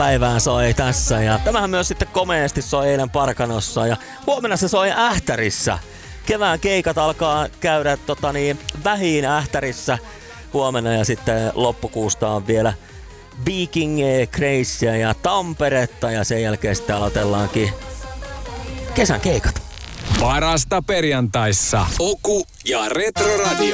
päivään soi tässä ja tämähän myös sitten komeasti soi eilen Parkanossa ja huomenna se soi Ähtärissä. Kevään keikat alkaa käydä vähiin Ähtärissä huomenna ja sitten loppukuusta on vielä Viking, Crazea ja Tamperetta ja sen jälkeen sitten aloitellaankin kesän keikat. Parasta perjantaissa. Oku ja Retro Radio.